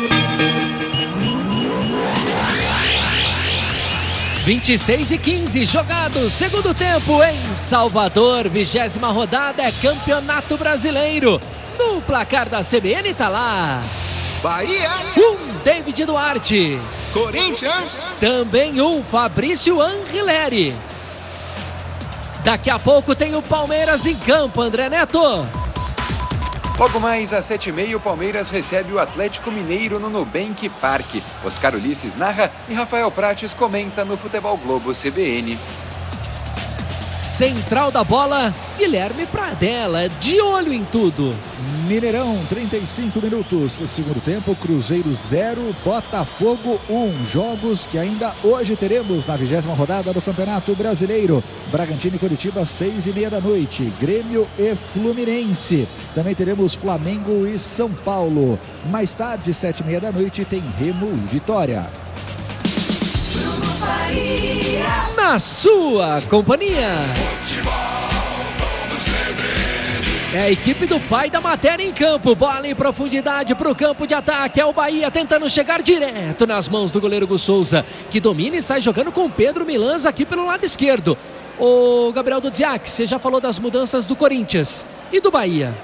vinte e seis e quinze jogado, segundo tempo em Salvador, vigésima rodada, é Campeonato Brasileiro. No placar da C B N tá lá. Bahia. Um, David Duarte. Corinthians. Também um, Fabrício Anrileri. Daqui a pouco tem o Palmeiras em campo, André Neto. Logo mais às sete e meia, o Palmeiras recebe o Atlético Mineiro no Nubank Parque. Oscar Ulisses narra e Rafael Prates comenta no Futebol Globo C B N. Central da bola, Guilherme Pradella, de olho em tudo. Mineirão, trinta e cinco minutos, segundo tempo, Cruzeiro zero, Botafogo um. Jogos que ainda hoje teremos na vigésima rodada do Campeonato Brasileiro. Bragantino e Curitiba, seis e meia da noite. Grêmio e Fluminense. Também teremos Flamengo e São Paulo. Mais tarde, sete e meia da noite, tem Remo e Vitória. Na sua companhia. É a equipe do pai da matéria em campo. Bola em profundidade para o campo de ataque. É o Bahia tentando chegar direto nas mãos do goleiro Gus Souza, que domina e sai jogando com Pedro Milans aqui pelo lado esquerdo. O Gabriel Dudziak, você já falou das mudanças do Corinthians e do Bahia.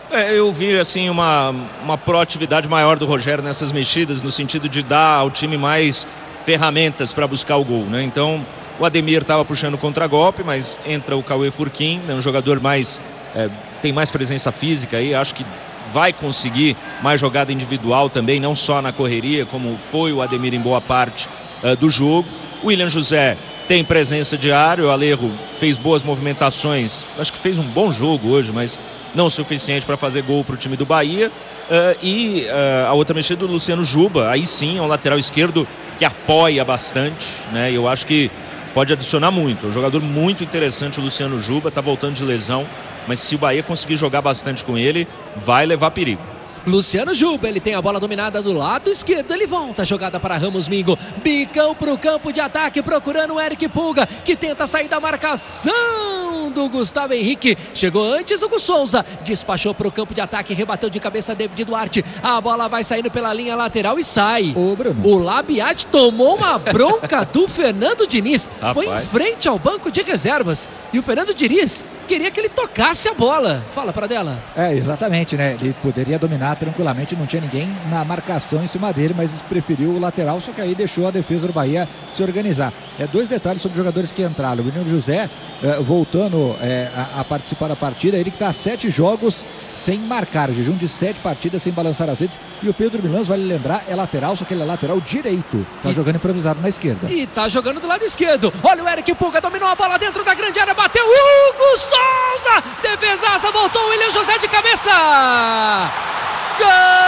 É, eu vi assim uma, uma proatividade maior do Rogério nessas mexidas, no sentido de dar ao time mais ferramentas para buscar o gol, né? Então o Ademir estava puxando contra-golpe, mas entra o Cauê Furquim, né? Um jogador mais é, tem mais presença física aí, acho que vai conseguir mais jogada individual também, não só na correria, como foi o Ademir em boa parte uh, do jogo. O William José tem presença de área, o Alejo fez boas movimentações, acho que fez um bom jogo hoje, mas não o suficiente para fazer gol para o time do Bahia. Uh, e uh, a outra mexida do Luciano Juba, aí sim é um lateral esquerdo que apoia bastante, né? Eu acho que pode adicionar muito, é um jogador muito interessante o Luciano Juba, está voltando de lesão, mas se o Bahia conseguir jogar bastante com ele, vai levar perigo. Luciano Juba, ele tem a bola dominada do lado esquerdo, ele volta a jogada para Ramos Mingo, bicão para o campo de ataque, procurando o Eric Pulga, que tenta sair da marcação do Gustavo Henrique, chegou antes o Gus Souza, despachou para o campo de ataque, rebateu de cabeça David Duarte, a bola vai saindo pela linha lateral e sai. Ô, Bruno. O Labiat tomou uma bronca do Fernando Diniz, Rapaz. foi em frente ao banco de reservas, e o Fernando Diniz queria que ele tocasse a bola. Fala, Pradella. É, exatamente, né? Ele poderia dominar tranquilamente, não tinha ninguém na marcação em cima dele, mas preferiu o lateral, só que aí deixou a defesa do Bahia se organizar. É, dois detalhes sobre os jogadores que entraram. O William José é, voltando é, a, a participar da partida, ele que está a sete jogos sem marcar, jejum de sete partidas sem balançar as redes, e o Pedro Milans, vale lembrar, é lateral, só que ele é lateral direito, tá e, jogando improvisado na esquerda. E tá jogando do lado esquerdo, olha o Eric Pulga, dominou a bola dentro da grande área, bateu Hugo Souza, defesaça, voltou o William José de cabeça, gol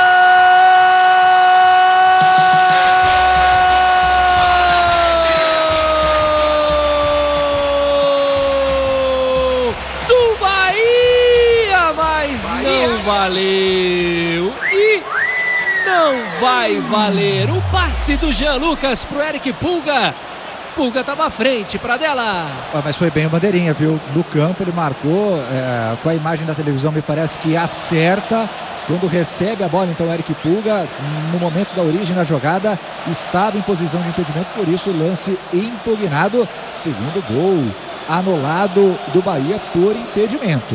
do Bahia, mas não valeu, e não vai valer o passe do Jean Lucas pro Eric Pulga. Pulga estava à frente, Pradella. Ah, mas foi bem o bandeirinha, viu? No campo ele marcou, é, com a imagem da televisão me parece que acerta. Quando recebe a bola, então o Eric Pulga, no momento da origem da jogada, estava em posição de impedimento, por isso o lance impugnado. Segundo gol anulado do Bahia por impedimento.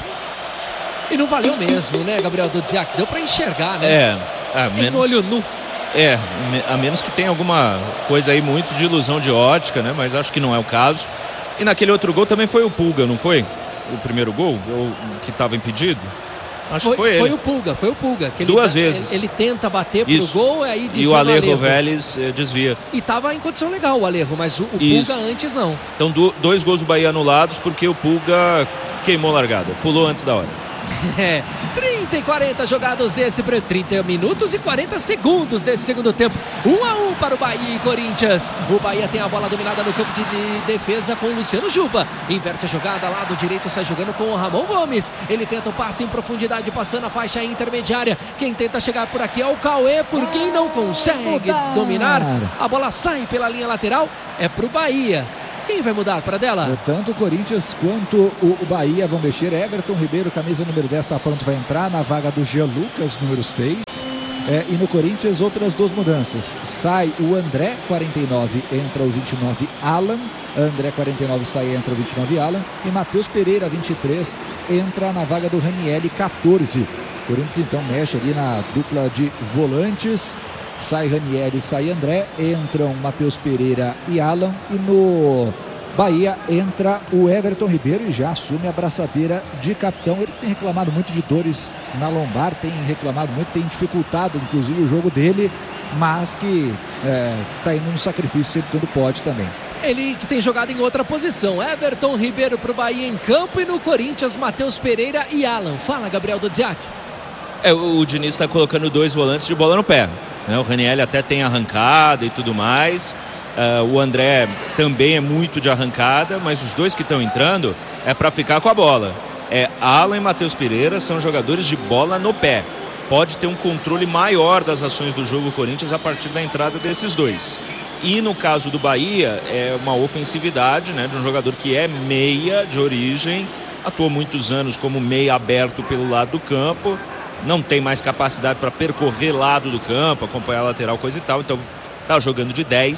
E não valeu mesmo, né, Gabriel Dudziak? Deu para enxergar, né? É, a em menos... olho nu. É, a menos que tenha alguma coisa aí muito de ilusão de ótica, né? Mas acho que não é o caso. E naquele outro gol também foi o Pulga, não foi? O primeiro gol, o que estava impedido? Acho Foi, que foi ele. foi o Pulga, foi o Pulga. Que Duas ele, vezes. Ele, ele tenta bater pro Isso. gol, aí E o Alejo Vélez eh, desvia. E tava em condição legal o Alejo, mas o, o Isso. Pulga antes não. Então do, dois gols do Bahia anulados porque o Pulga queimou a largada, pulou antes da hora. É, trinta e quarenta jogados desse, trinta minutos e quarenta segundos desse segundo tempo. um a um para o Bahia e Corinthians. O Bahia tem a bola dominada no campo de, de defesa com o Luciano Juba. Inverte a jogada, lado direito sai jogando com o Ramon Gomes. Ele tenta o passe em profundidade, passando a faixa intermediária. Quem tenta chegar por aqui é o Cauê, por quem não consegue dominar. A bola sai pela linha lateral, é para o Bahia. Quem vai mudar, Pradella? Tanto o Corinthians quanto o Bahia vão mexer. Everton Ribeiro, camisa número dez, está pronto, vai entrar na vaga do Jean Lucas, número seis. É, e no Corinthians, outras duas mudanças. Sai o André, quarenta e nove, entra o vinte e nove, Alan. André, quarenta e nove, sai, entra o vinte e nove, Alan. E Matheus Pereira, vinte e três, entra na vaga do Ranieri, quatorze. O Corinthians, então, mexe ali na dupla de volantes. Sai Ranieri, sai André, entram Matheus Pereira e Alan, e no Bahia entra o Everton Ribeiro e já assume a braçadeira de capitão. Ele tem reclamado muito de dores na lombar, tem reclamado muito, tem dificultado inclusive o jogo dele, mas que está é, indo no sacrifício sempre quando pode também. Ele que tem jogado em outra posição. Everton Ribeiro para o Bahia em campo, e no Corinthians Matheus Pereira e Alan. Fala, Gabriel Dudziak. É, o, o Diniz está colocando dois volantes de bola no pé. O Ranieri até tem arrancada e tudo mais, uh, o André também é muito de arrancada, mas os dois que estão entrando é para ficar com a bola. É, Alan e Matheus Pereira são jogadores de bola no pé. Pode ter um controle maior das ações do jogo Corinthians a partir da entrada desses dois. E no caso do Bahia, é uma ofensividade, né, de um jogador que é meia de origem, atuou muitos anos como meia aberto pelo lado do campo, não tem mais capacidade para percorrer lado do campo, acompanhar a lateral, coisa e tal, então tá jogando de dez.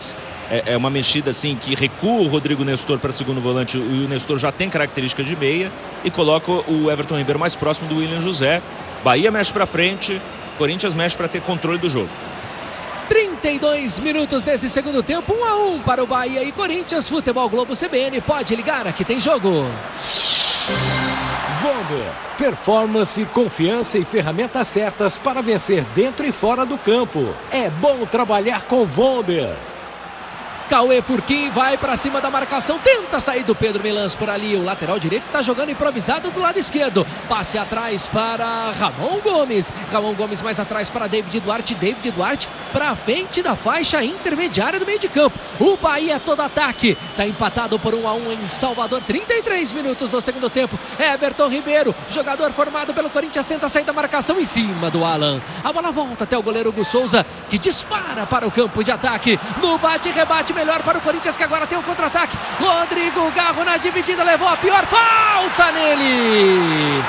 É, é uma mexida assim que recua o Rodrigo Nestor para segundo volante, e o Nestor já tem característica de meia, e coloca o Everton Ribeiro mais próximo do William José. Bahia mexe para frente, Corinthians mexe para ter controle do jogo. trinta e dois minutos desse segundo tempo, um a um para o Bahia e Corinthians. Futebol Globo C B N, pode ligar, aqui tem jogo. Vonder, performance, confiança e ferramentas certas para vencer dentro e fora do campo. É bom trabalhar com Vonder. Cauê Furquim vai para cima da marcação, tenta sair do Pedro Milans por ali. O lateral direito está jogando improvisado do lado esquerdo. Passe atrás para Ramon Gomes. Ramon Gomes mais atrás para David Duarte. David Duarte para frente da faixa intermediária do meio de campo. O Bahia é todo ataque. Está empatado por um a um em Salvador. trinta e três minutos do segundo tempo. Everton Ribeiro, jogador formado pelo Corinthians, tenta sair da marcação em cima do Alan. A bola volta até o goleiro Hugo Souza, que dispara para o campo de ataque. No bate-rebate, melhor para o Corinthians, que agora tem um contra-ataque. Rodrigo Garro na dividida, levou a pior, falta nele.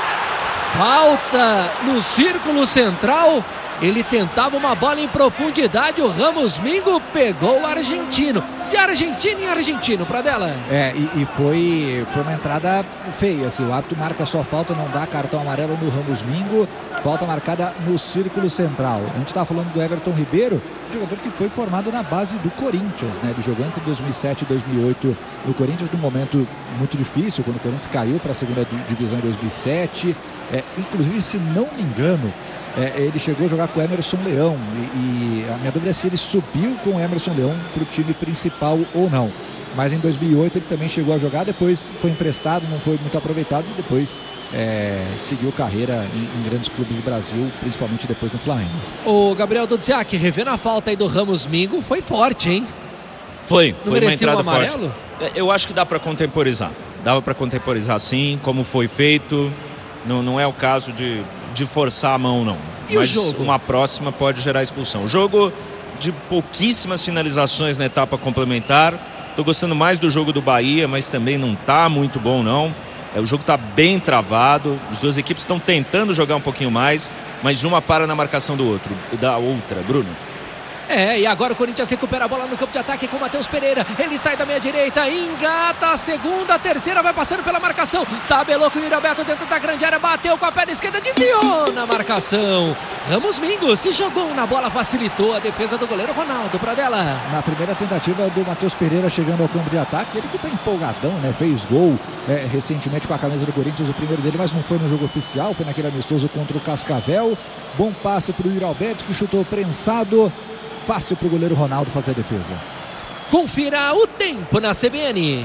Falta no círculo central. Ele tentava uma bola em profundidade. O Ramos Mingo pegou o argentino. De argentino em argentino, Pradella. É, e, e foi, foi uma entrada feia. Assim, o árbitro marca só falta, não dá cartão amarelo no Ramos Mingo. Falta marcada no círculo central. A gente está falando do Everton Ribeiro, jogador que foi formado na base do Corinthians, né? Ele jogou entre dois mil e sete e dois mil e oito no Corinthians, num momento muito difícil, quando o Corinthians caiu para a segunda divisão em dois mil e sete. É, inclusive, se não me engano, É, ele chegou a jogar com o Emerson Leão e, e a minha dúvida é se ele subiu com o Emerson Leão para o time principal ou não. Mas em dois mil e oito ele também chegou a jogar, depois foi emprestado, não foi muito aproveitado e depois é, seguiu carreira em, em grandes clubes do Brasil, principalmente depois no Flamengo. O Gabriel Dudziak, revendo a falta aí do Ramos Mingo, foi forte, hein? Foi, não foi uma entrada um amarelo? forte. Eu acho que dá para contemporizar. Dava para contemporizar sim, como foi feito. Não, não é o caso de, de forçar a mão, não. E Mas o jogo? uma próxima pode gerar expulsão. Jogo de pouquíssimas finalizações na etapa complementar. Estou gostando mais do jogo do Bahia, mas também não está muito bom, não. É, o jogo está bem travado. As duas equipes estão tentando jogar um pouquinho mais, mas uma para na marcação do outro, da outra. Bruno? É, e agora o Corinthians recupera a bola no campo de ataque com o Matheus Pereira. Ele sai da meia direita, engata a segunda, a terceira, vai passando pela marcação. Tabelou com o Yuri Alberto dentro da grande área, bateu com a perna esquerda, desviou na marcação. Ramos Mingo se jogou na bola, facilitou a defesa do goleiro Ronaldo Pradella. Na primeira tentativa do Matheus Pereira chegando ao campo de ataque, ele que está empolgadão, né? Fez gol é, recentemente com a camisa do Corinthians, o primeiro dele, mas não foi no jogo oficial, foi naquele amistoso contra o Cascavel. Bom passe para o Yuri Alberto, que chutou prensado. Fácil para o goleiro Ronaldo fazer a defesa. Confira o tempo na C B N.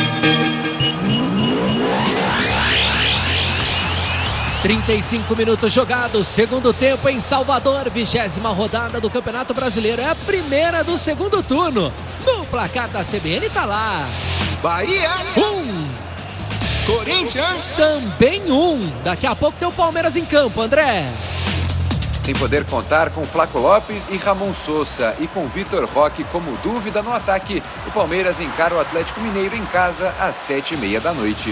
trinta e cinco minutos jogados, segundo tempo em Salvador, vigésima rodada do Campeonato Brasileiro. É a primeira do segundo turno. No placar da C B N tá lá. Bahia. Um. Corinthians. Também um. Daqui a pouco tem o Palmeiras em campo, André. Sem poder contar com Flaco Lopes e Ramon Sousa e com Vitor Roque como dúvida no ataque, o Palmeiras encara o Atlético Mineiro em casa às sete e meia da noite.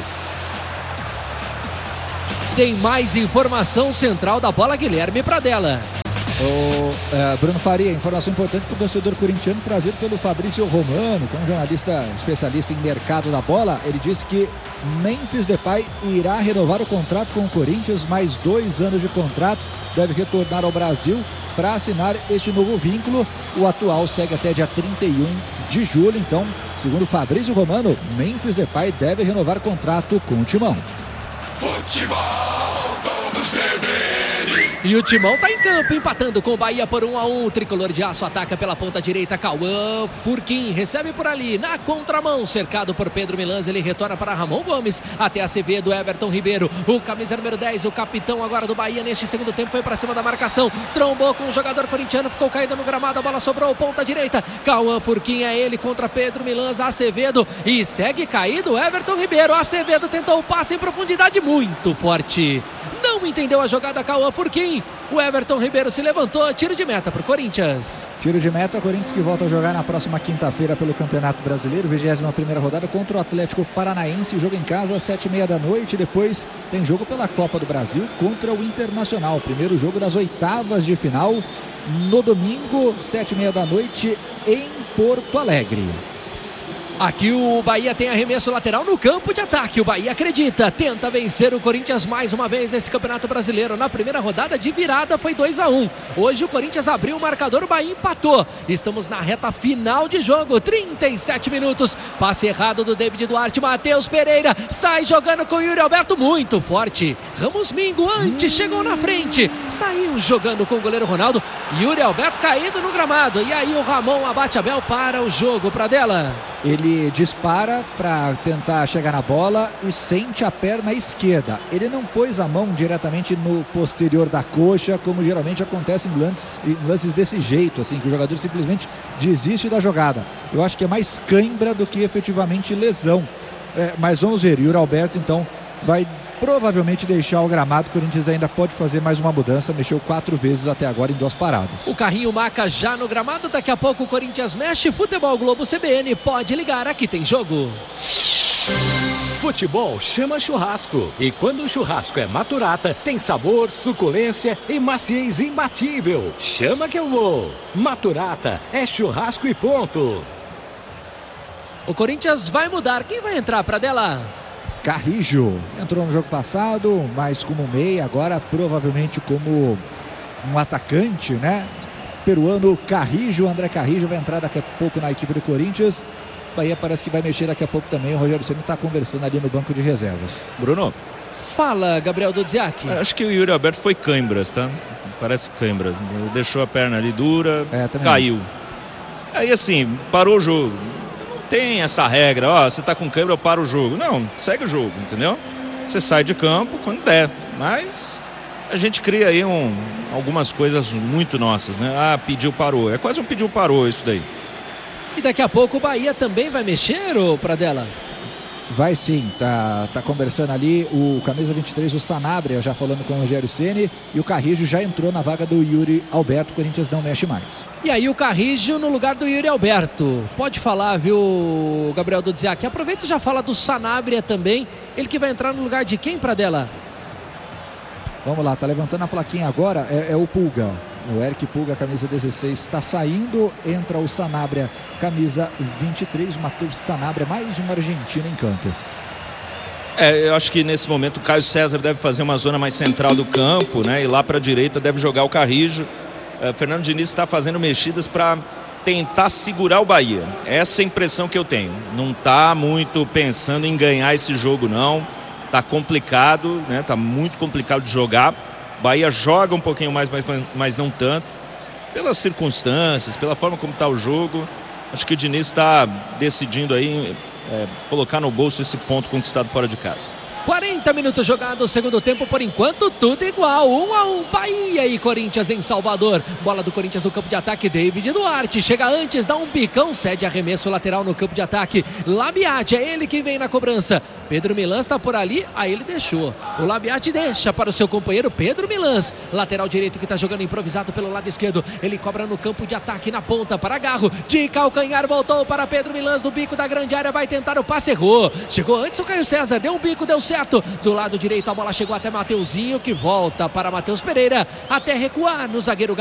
Tem mais informação central da bola, Guilherme Pradella. O uh, Bruno Faria, informação importante para o torcedor corintiano, trazido pelo Fabrício Romano, que é um jornalista especialista em mercado da bola. Ele disse que Memphis Depay irá renovar o contrato com o Corinthians, mais dois anos de contrato, deve retornar ao Brasil para assinar este novo vínculo. O atual segue até dia trinta e um de julho, então, segundo Fabrício Romano, Memphis Depay deve renovar contrato com o Timão. Futebol do C B N. E o Timão tá em campo, empatando com o Bahia por um a um. O tricolor de aço ataca pela ponta direita. Cauã Furquim recebe por ali, na contramão, cercado por Pedro Milans. Ele retorna para Ramon Gomes, até Acevedo, Everton Ribeiro. O camisa número dez, o capitão agora do Bahia, neste segundo tempo, foi para cima da marcação. Trombou com o jogador corintiano, ficou caído no gramado. A bola sobrou, ponta direita. Cauã Furquim é ele contra Pedro Milans. Acevedo, e segue caído Everton Ribeiro. Acevedo tentou o passe em profundidade muito forte. Não entendeu a jogada, Cauã Furquim. O Everton Ribeiro se levantou, tiro de meta para o Corinthians. Tiro de meta, Corinthians que volta a jogar na próxima quinta-feira pelo Campeonato Brasileiro, vigésima primeira rodada contra o Atlético Paranaense, jogo em casa às sete e meia da noite. Depois tem jogo pela Copa do Brasil contra o Internacional, primeiro jogo das oitavas de final no domingo, sete e meia da noite, em Porto Alegre. Aqui o Bahia tem arremesso lateral no campo de ataque. O Bahia acredita, tenta vencer o Corinthians mais uma vez nesse Campeonato Brasileiro. Na primeira rodada de virada foi dois a um. Hoje o Corinthians abriu o marcador, o Bahia empatou. Estamos na reta final de jogo, trinta e sete minutos. Passe errado do David Duarte, Matheus Pereira sai jogando com o Yuri Alberto, muito forte. Ramos Mingo antes chegou na frente, saiu jogando com o goleiro Ronaldo. Yuri Alberto caído no gramado. E aí o Ramon abate a Bel para o jogo, Pradella. Ele dispara para tentar chegar na bola e sente a perna esquerda. Ele não pôs a mão diretamente no posterior da coxa, como geralmente acontece em lances, em lances desse jeito, assim, que o jogador simplesmente desiste da jogada. Eu acho que é mais cãibra do que efetivamente lesão. É, mas vamos ver, Yuri Alberto então vai provavelmente deixar o gramado. O Corinthians ainda pode fazer mais uma mudança, mexeu quatro vezes até agora em duas paradas. O carrinho maca já no gramado, daqui a pouco o Corinthians mexe. Futebol Globo C B N, pode ligar, aqui tem jogo. Futebol chama churrasco. E quando o churrasco é Maturata, tem sabor, suculência e maciez imbatível. Chama que eu vou. Maturata é churrasco e ponto. O Corinthians vai mudar, quem vai entrar, Pradella? Carrijo entrou no jogo passado, mas como meia, agora provavelmente como um atacante, né? Peruano Carrijo, André Carrijo vai entrar daqui a pouco na equipe do Corinthians. Bahia parece que vai mexer daqui a pouco também. O Rogério Ceni está conversando ali no banco de reservas. Bruno. Fala, Gabriel Dudziak. Acho que o Yuri Alberto foi cãibras, tá? Parece cãibra. Deixou a perna ali dura, é, caiu. Acho. Aí assim, parou o jogo. Tem essa regra, ó, você tá com câimbra, eu paro o jogo. Não, segue o jogo, entendeu? Você sai de campo quando der, mas a gente cria aí um, algumas coisas muito nossas, né? Ah, pediu, parou. É quase um pediu, parou isso daí. E daqui a pouco o Bahia também vai mexer, ô Pradella? Vai sim, tá, tá conversando ali o camisa vinte e três, o Sanabria, já falando com o Rogério Ceni, e o Carrijo já entrou na vaga do Yuri Alberto. O Corinthians não mexe mais. E aí o Carrijo no lugar do Yuri Alberto. Pode falar, viu, Gabriel Dudziak? Aproveita e já fala do Sanabria também. Ele que vai entrar no lugar de quem, Pradella? Vamos lá, tá levantando a plaquinha agora, é, é o Pulga. O Eric Pulga, camisa dezesseis, está saindo. Entra o Sanabria, camisa vinte e três. O Matheus Sanabria, mais um argentino em campo. É, eu acho que nesse momento o Caio César deve fazer uma zona mais central do campo, né? E lá para a direita deve jogar o Carrijo. É, Fernando Diniz está fazendo mexidas para tentar segurar o Bahia. Essa é a impressão que eu tenho. Não está muito pensando em ganhar esse jogo, não. Tá complicado, né? Tá muito complicado de jogar. Bahia joga um pouquinho mais, mas, mas não tanto. Pelas circunstâncias, pela forma como está o jogo, acho que o Diniz está decidindo aí é, colocar no bolso esse ponto conquistado fora de casa. quarenta minutos jogados, segundo tempo, por enquanto tudo igual, um a um, Bahia e Corinthians em Salvador. Bola do Corinthians no campo de ataque, David Duarte chega antes, dá um bicão, cede arremesso lateral no campo de ataque. Labiate, é ele quem vem na cobrança. Pedro Milans está por ali, aí ele deixou. O Labiate deixa para o seu companheiro Pedro Milans, lateral direito que está jogando improvisado pelo lado esquerdo. Ele cobra no campo de ataque, na ponta para Garro, de calcanhar, voltou para Pedro Milans no bico da grande área, vai tentar o passe, errou. Chegou antes o Caio César, deu um bico, deu certo. Do lado direito a bola chegou até Mateuzinho, que volta para Matheus Pereira, até recuar no zagueiro